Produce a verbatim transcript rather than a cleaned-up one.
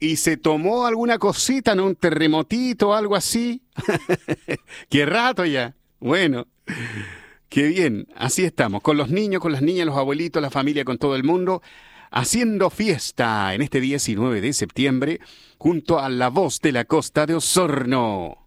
¿Y se tomó alguna cosita, no? ¿Un terremotito, algo así? ¡Qué rato ya! Bueno, qué bien. Así estamos, con los niños, con las niñas, los abuelitos, la familia, con todo el mundo, haciendo fiesta en este diecinueve de septiembre, junto a La Voz de la Costa de Osorno.